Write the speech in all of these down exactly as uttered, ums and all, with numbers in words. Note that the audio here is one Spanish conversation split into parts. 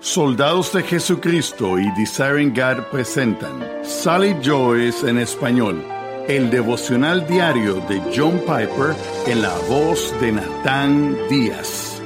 Soldados de Jesucristo y Desiring God presentan Solid Joys en español, el devocional diario de John Piper en la voz de Natán Díaz.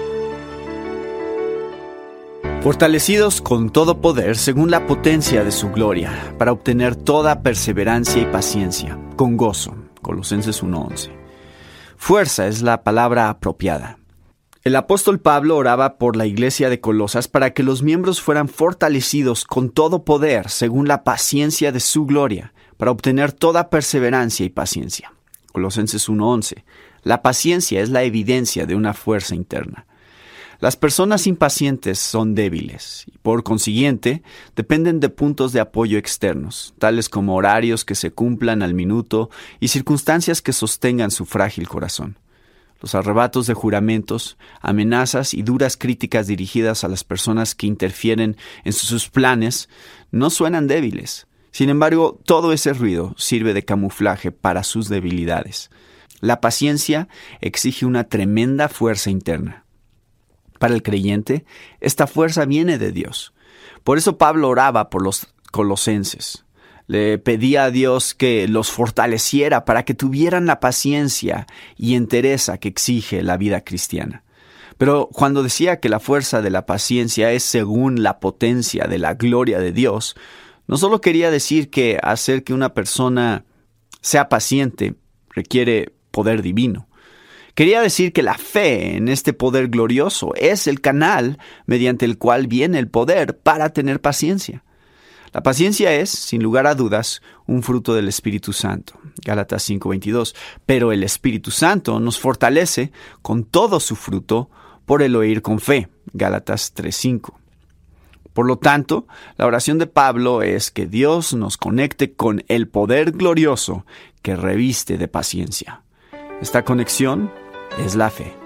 Fortalecidos con todo poder según la potencia de su gloria, para obtener toda perseverancia y paciencia, con gozo. Colosenses uno once. Fuerza es la palabra apropiada. El apóstol Pablo oraba por la iglesia de Colosas para que los miembros fueran fortalecidos con todo poder según la paciencia de su gloria, para obtener toda perseverancia y paciencia. Colosenses uno once. La paciencia es la evidencia de una fuerza interna. Las personas impacientes son débiles y, por consiguiente, dependen de puntos de apoyo externos, tales como horarios que se cumplan al minuto y circunstancias que sostengan su frágil corazón. Los arrebatos de juramentos, amenazas y duras críticas dirigidas a las personas que interfieren en sus planes no suenan débiles. Sin embargo, todo ese ruido sirve de camuflaje para sus debilidades. La paciencia exige una tremenda fuerza interna. Para el creyente, esta fuerza viene de Dios. Por eso Pablo oraba por los colosenses. Le pedía a Dios que los fortaleciera para que tuvieran la paciencia y entereza que exige la vida cristiana. Pero cuando decía que la fuerza de la paciencia es según la potencia de la gloria de Dios, no solo quería decir que hacer que una persona sea paciente requiere poder divino. Quería decir que la fe en este poder glorioso es el canal mediante el cual viene el poder para tener paciencia. La paciencia es, sin lugar a dudas, un fruto del Espíritu Santo. Gálatas cinco veintidós. Pero el Espíritu Santo nos fortalece con todo su fruto por el oír con fe. Gálatas tres cinco. Por lo tanto, la oración de Pablo es que Dios nos conecte con el poder glorioso que reviste de paciencia. Esta conexión es la fe.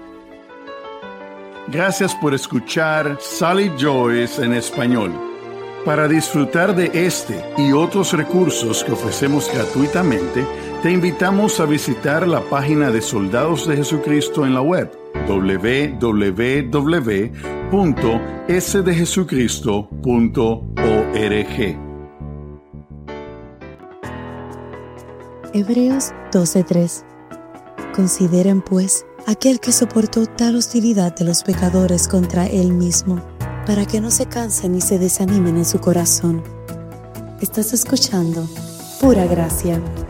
Gracias por escuchar Solid Joys en español. Para disfrutar de este y otros recursos que ofrecemos gratuitamente, te invitamos a visitar la página de Soldados de Jesucristo en la web doble u doble u doble u punto s de jesucristo punto org. Hebreos doce tres. Consideren, pues, aquel que soportó tal hostilidad de los pecadores contra él mismo, para que no se cansen ni se desanimen en su corazón. Estás escuchando Pura Gracia.